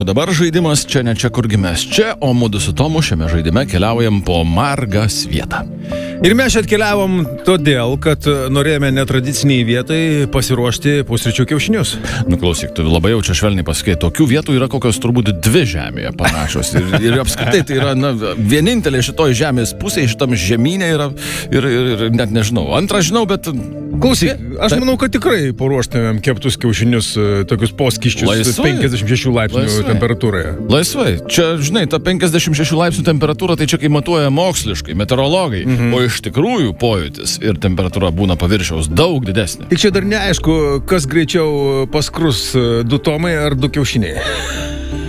Dabar žaidimas čia ne čia, kurgi mes čia, o mudu su Tomu šiame žaidime keliaujam po margą vietą. Ir mes čia atkeliavom todėl, kad norėjome netradiciniai vietai pasiruošti pusryčių kiaušinius. Nu klausyk, tu labai jau čia švelniai pasakai, tokių vietų yra kokios turbūt 2 žemėje panašios. Ir apskritai tai yra vienintelė šitoj žemės pusėje, šitam žemynė yra ir net nežinau. Antrą žinau, bet... Klausyk, aš manau, kad tikrai paruoštumėm keptus kiaušinius, tokius poskysčius 56 laipsnių temperatūroje. Laisvai. Čia, žinai, ta 56 laipsnių temperatūra, tai čia kai matuoja moksliškai, meteorologai, o iš tikrųjų pojūtis ir temperatūra būna paviršiaus daug didesnė. Tik čia dar neaišku, kas greičiau paskrus, 2 tomai ar 2 kiaušiniai.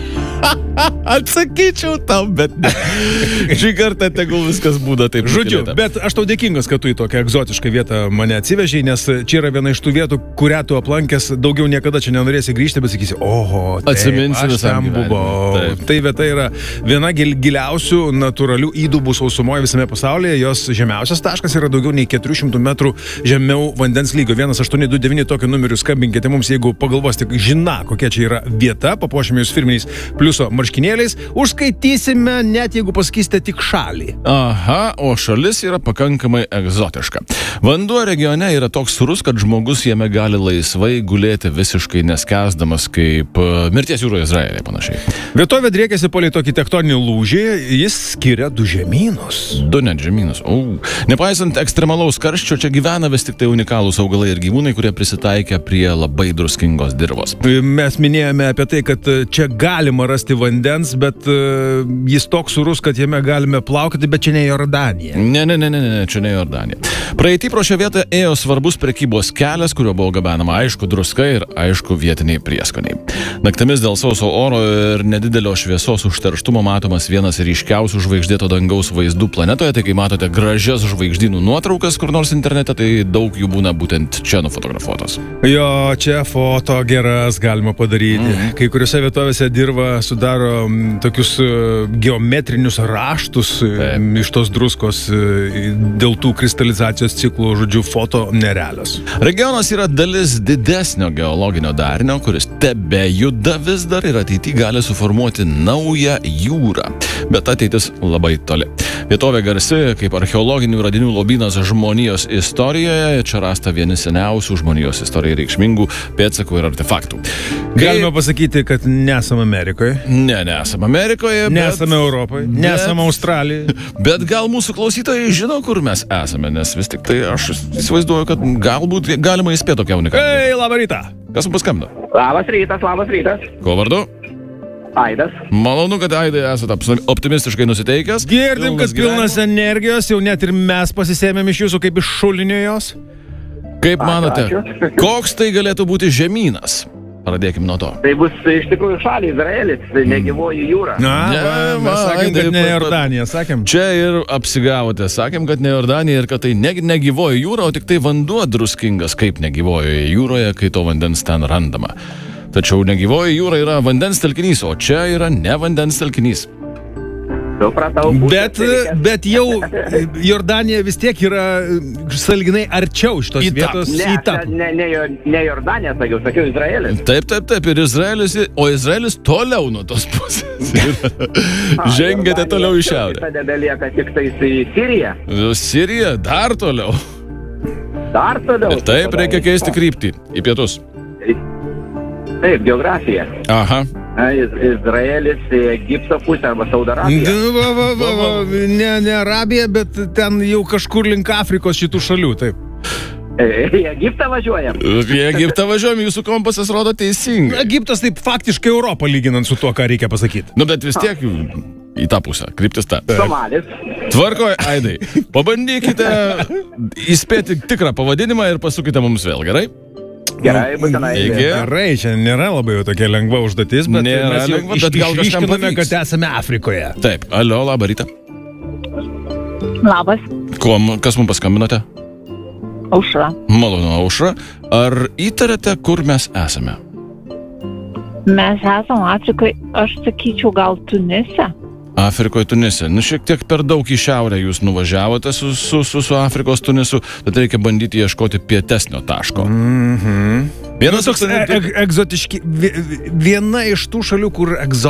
Atsakyčiau tam, bet ne. Šį kartą tegul viskas būna taip. Žodžiu, bet aš tau dėkingas, kad tu į tokią egzotišką vietą mane atsivežei, nes čia yra viena iš tų vietų, kurią tu aplankęs daugiau niekada čia nenorėsi grįžti, bet sakysi, oho, taip, aš ten buvau. Tai vieta yra viena giliausių natūralių įdubų sausumoje visame pasaulyje, jos žemiausias taškas yra daugiau nei 400 metrų žemiau vandens lygio. 1829 tokiu numeriu skambinkite mums, jeigu pagalvosite, žina, kokia čia yra vieta, papuošime jūs firminiais pliuso marškinėliais, užskaitysime net jeigu pasakysite tik šalį. Aha, o šalis yra pakankamai egzotiška. Vanduo regione yra toks surus, kad žmogus jame gali laisvai gulėti visiškai neskęsdamas kaip mirties jūroje Izraelyje panašiai. Vietovė driekiasi palei tokį tektoninį lūžį, jis skiria 2 žemynus. 2 net žemynus. Nepaisant ekstremalaus karščio, čia gyvena vis tik tai unikalūs augalai ir gyvūnai, kurie prisitaikę prie labai druskingos dirvos. Mes minėjome apie tai, kad čia galima rasti vandens, bet jis toks surus, kad jame galime plaukti, bet čia ne Jordanija. Ne, čia ne Jordanija. Praeitį pro šią vietą ėjo svarbus prekybos kelias, kurio buvo gabenama aišku druska ir aišku vietiniai prieskoniai. Naktimis dėl sauso oro ir nedidelio šviesos užterštumo matomas vienas ryškiausių žvaigždėto dangaus vaizdų planetoje, tai kai matote gražias žvaigždynų nuotraukas kur nors internete, tai daug jų būna būtent čia nufotografuotos. Jo, čia foto geras galima padaryti. Kai kuriuose vietovėse dirva sudaro tokius geometrinius raštus iš tos druskos dėl tų kristalizacijos ciklų, žodžiu, foto nerealios. Regionas yra dalis didesnio geologinio darinio, kuris tebejuda vis dar ir ateityje gali suformuoti naują jūrą. Bet ateitis labai toli. Vietovė garsi kaip archeologinių radinių lobynas žmonijos istorijoje. Čia rasta vieni seniausių žmonijos istorijai reikšmingų pėdsakų ir artefaktų. Galime pasakyti, kad nesame Amerikoje. Nesame Amerikoje. Nesame Europoje. Nesame Australijoje. Bet gal mūsų klausytojai žino, kur mes esame, nes vis tik tai aš įsivaizduoju, kad galbūt galima įspėti tokią unikalią. Ei, labą rytą! Kas mums paskambino? Labas rytas. Ko vardu? Aidas. Malonu, kad Aidai esate optimistiškai nusiteikęs. Girdim, kad pilnas energijos, jau net ir mes pasisėmėm iš jūsų kaip iš šulinio jos. Kaip manote, koks tai galėtų būti žemynas? Pradėkim nuo to. Tai bus iš tikrųjų šalį Izraelis, tai negyvoji jūra. Mes sakėm, kad ne Jordanija, sakėm. Čia ir apsigavote, sakėm, kad ne Jordanija ir kad tai negyvoji jūra, o tik tai vanduo druskingas, kaip negyvojoje jūroje, kai to vandens ten randama. Tačiau negyvoji jūra yra vandens telkinys, o čia yra ne vandens telkinys. Supratau. Bet jau Jordanija vis tiek yra sąlyginai arčiau šitos vietos. Ne Jordanija, sakiau Izraelis. Taip, ir Izraelis, o Izraelis toliau nuo tos pusės. Žengėte toliau į šiaurę. Tada belieka tik tai Sirija. Sirija dar toliau. Taip, reikia keisti kryptį į pietus. Taip, geografija. Aha. Izraelis, Egipto pusė arba Saudo Arabija. Ne Arabija, bet ten jau kažkur link Afrikos šitų šalių, taip. Į Egiptą važiuojam. Į Egiptą važiuojam, jūsų kompasas rodo teisingai. Egiptas taip faktiškai Europą lyginant su tuo, ką reikia pasakyti. Bet vis tiek į tą pusę, kryptis tą. Somalis. Tvarkoje, Aidai. Pabandykite įspėti tikrą pavadinimą ir pasukite mums vėl, gerai? Gerai, būtinai. Gerai, čia nėra labai jau tokia lengva užduotis, bet mes jau išryškiname, kad esame Afrikoje. Taip, alio, labą rytą. Labas. Kas mums paskambinote? Aušra. Malonu, Aušra. Ar įtarėte, kur mes esame? Mes esame Afrikoje, aš sakyčiau, gal Tunise. Afrikoje, Tunise. Šiek tiek per daug į šiaurę jūs nuvažiavote su Afrikos Tunisu, tad reikia bandyti ieškoti pietesnio taško. Vienas toks egzotiški, viena iš tų šalių, kur